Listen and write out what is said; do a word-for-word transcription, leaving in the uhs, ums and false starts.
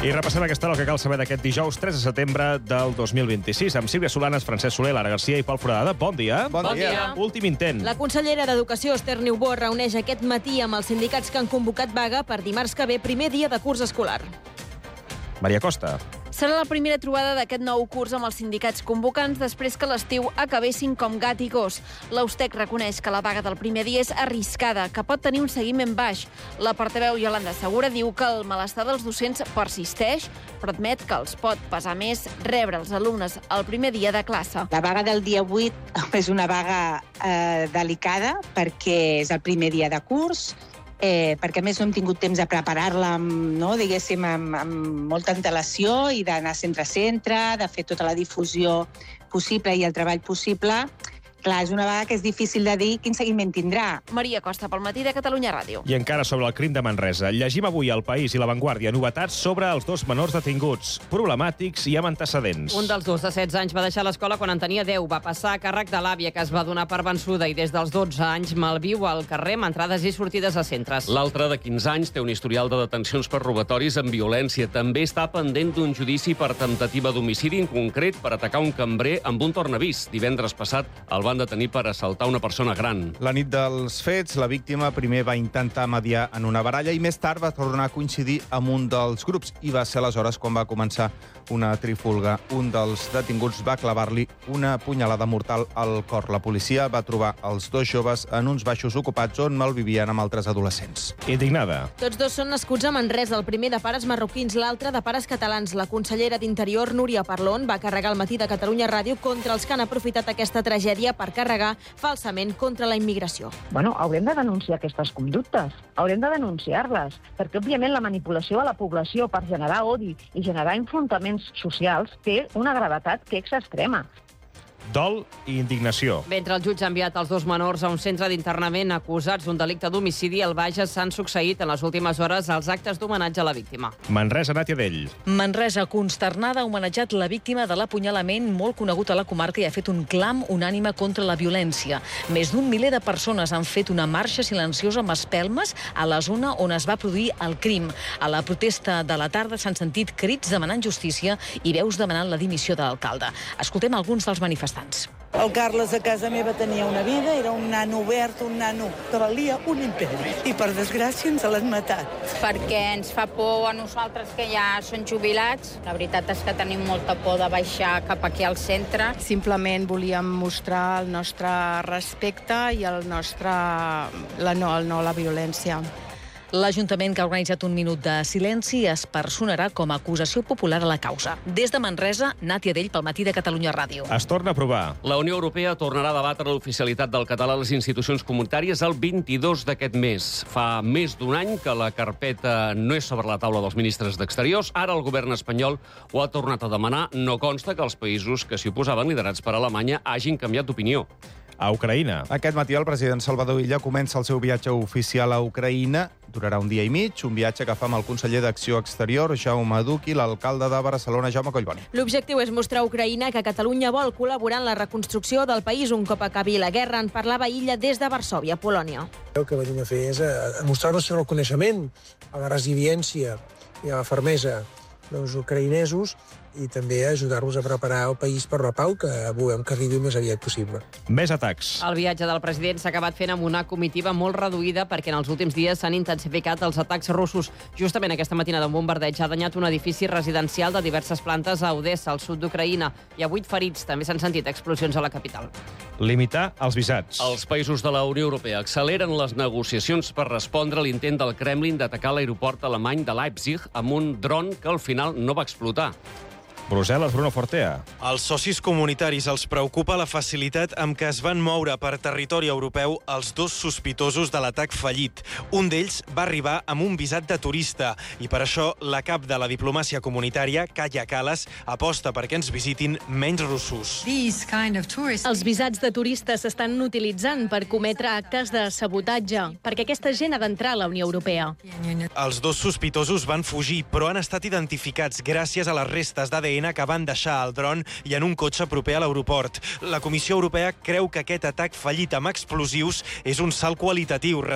I repassem aquesta hora el que cal saber d'aquest dijous tres de setembre del dos mil vint-i-sis amb Sílvia Solanes, Francesc Soler, Lara Garcia i Pol Foradada. Bon dia. Bon, bon dia. dia. Últim intent. La consellera d'Educació, Esther Niubó, es reuneix aquest matí amb els sindicats que han convocat vaga per dimarts que ve, primer dia de curs escolar. Maria Costa. Serà la primera trobada d'aquest nou curs amb els sindicats convocants després que l'estiu acabessin com gat i gos. L'Austec reconeix que la vaga del primer dia és arriscada, que pot tenir un seguiment baix. La portaveu Iolanda Segura diu que el malestar dels docents persisteix, però admet que els pot pesar més rebre els alumnes el primer dia de classe. La vaga del dia vuit és una vaga eh, delicada perquè és el primer dia de curs, Eh, perquè a més no hem tingut temps de preparar-la amb, no, diguéssim, amb, amb molta antelació i d'anar centre a centre, de fer tota la difusió possible i el treball possible. Clar, és una vaga que és difícil de dir quin seguiment tindrà. Maria Costa, pel matí de Catalunya Ràdio. I encara sobre el crim de Manresa. Llegim avui al País i La Vanguardia novetats sobre els dos menors detinguts, problemàtics i amb antecedents. Un dels dos de setze anys va deixar l'escola quan en tenia deu. Va passar a càrrec de l'àvia, que es va donar per vençuda, i des dels dotze anys malviu al carrer amb entrades i sortides a centres. L'altre, de quinze anys, té un historial de detencions per robatoris amb violència. També està pendent d'un judici per temptativa d'homicidi, en concret per atacar un cambrer amb un tornavís. Divendres passat el van detenir per assaltar una persona gran. La nit dels fets, la víctima primer va intentar mediar en una baralla i més tard va tornar a coincidir amb un dels grups. I va ser aleshores quan va començar una trifulga. Un dels detinguts va clavar-li una punyalada mortal al cor. La policia va trobar els dos joves en uns baixos ocupats on malvivien amb altres adolescents. Indignada. Tots dos són nascuts a Manresa, el primer de pares marroquins, l'altre de pares catalans. La consellera d'Interior, Núria Parlon, va carregar al matí de Catalunya Ràdio contra els que han aprofitat aquesta tragèdia per carregar falsament contra la immigració. Bueno, haurem de denunciar aquestes conductes, haurem de denunciar-les, perquè òbviament la manipulació de la població per generar odi i generar enfrontaments socials té una gravetat que és extrema. Dol i indignació. Mentre el jutge ha enviat els dos menors a un centre d'internament acusats d'un delicte d'homicidi, al Bages s'han succeït en les últimes hores els actes d'homenatge a la víctima. Manresa, Nàtia Dell. Manresa, consternada, ha homenatjat la víctima de l'apunyalament molt conegut a la comarca i ha fet un clam unànime contra la violència. Més d'un miler de persones han fet una marxa silenciosa amb espelmes a la zona on es va produir el crim. A la protesta de la tarda s'han sentit crits demanant justícia i veus demanant la dimissió de l'alcalde. Escoltem alguns dels manifestants. El Carles a casa meva tenia una vida, era un nano obert, un nano que valia un imperi. I per desgràcia ens l'han matat. Perquè ens fa por a nosaltres que ja són jubilats. La veritat és que tenim molta por de baixar cap aquí al centre. Simplement volíem mostrar el nostre respecte i el nostre... la no, el no a la violència. L'Ajuntament, que ha organitzat un minut de silenci, es personarà com a acusació popular a la causa. Des de Manresa, Nàtia Dell, pel matí de Catalunya Ràdio. Es torna a aprovar. La Unió Europea tornarà a debatre l'oficialitat del català a les institucions comunitàries el vint-i-dos d'aquest mes. Fa més d'un any que la carpeta no és sobre la taula dels ministres d'Exteriors. Ara el govern espanyol ho ha tornat a demanar. No consta que els països que s'hi oposaven, liderats per Alemanya, hagin canviat d'opinió. A Ucraïna. Aquest matí el president Salvador Illa comença el seu viatge oficial a Ucraïna. Durarà un dia i mig, un viatge que fa amb el conseller d'Acció Exterior, Jaume Duch, i l'alcalde de Barcelona, Jaume Collboni. L'objectiu és mostrar a Ucraïna que Catalunya vol col·laborar en la reconstrucció del país un cop acabi la guerra. En parlava Illa des de Varsòvia, Polònia. El que venim a fer és a mostrar el nostre reconeixement a la resiliència i a la fermesa dels ucraïnesos i també ajudar-los a preparar el país per la pau, que volem que arribi el més aviat possible. Més atacs. El viatge del president s'ha acabat fent amb una comitiva molt reduïda perquè en els últims dies s'han intensificat els atacs russos. Justament aquesta matinada un bombardeig ha danyat un edifici residencial de diverses plantes a Odessa, al sud d'Ucraïna. Hi ha vuit ferits. També s'han sentit explosions a la capital. Limitar els visats. Els països de la Unió Europea acceleren les negociacions per respondre a l'intent del Kremlin d'atacar l'aeroport alemany de Leipzig amb un dron que al final no va explotar. Brussel·les, Bruno Fortea. Als socis comunitaris els preocupa la facilitat amb què es van moure per territori europeu els dos sospitosos de l'atac fallit. Un d'ells va arribar amb un visat de turista i per això la cap de la diplomàcia comunitària, Kaja Kallas, aposta perquè ens visitin menys russos. Els visats de turistes s'estan utilitzant per cometre actes de sabotatge, perquè aquesta gent ha d'entrar a la Unió Europea. Els dos sospitosos van fugir, però han estat identificats gràcies a les restes d'A D N que van deixar el dron i en un cotxe proper a l'aeroport. La Comissió Europea creu que aquest atac fallit amb explosius és un salt qualitatiu